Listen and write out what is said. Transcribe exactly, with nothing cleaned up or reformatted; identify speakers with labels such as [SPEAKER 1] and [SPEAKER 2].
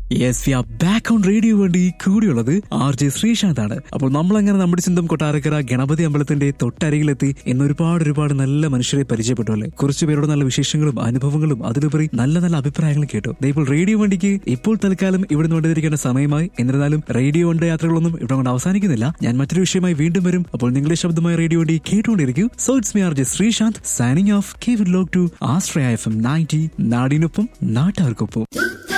[SPEAKER 1] Yes we are back on radio വേണ്ടി കൂടിയുള്ളത് R J Sreesanth ആണ്. അപ്പോൾ നമ്മളങ്ങനെ നമ്മുടെ സ്വന്തം കൊട്ടാരക്കര ഗണപതി അമ്പലത്തിന്റെ തൊട്ടരികിലെത്തി ഇന്ന് ഒരുപാട് ഒരുപാട് നല്ല മനുഷ്യരെ പരിചയപ്പെട്ടു അല്ലേ. കുറച്ചു പേരുടെ നല്ല വിശേഷങ്ങളും അനുഭവങ്ങളും അതിലുപരി നല്ല നല്ല അഭിപ്രായങ്ങളും കേട്ടു. ഇപ്പോൾ റേഡിയോ വണ്ടിക്ക് ഇപ്പോൾ തൽക്കാലം ഇവിടെ നിന്ന് കൊണ്ടിരിക്കേണ്ട സമയമായി. എന്നിരുന്നാലും റേഡിയോ വണ്ടി യാത്രകളൊന്നും ഇവിടെ കൊണ്ട് അവസാനിക്കുന്നില്ല. ഞാൻ മറ്റൊരു വിഷയമായി വീണ്ടും വരും. അപ്പോൾ നിങ്ങളുടെ ശബ്ദമായ റേഡിയോ വണ്ടി കേട്ടുകൊണ്ടിരിക്കും. So it's me R J Sreesanth signing off. Keep it locked to Ashraya F M ninety, നാടിനൊപ്പം നാട്ടാർക്കൊപ്പം.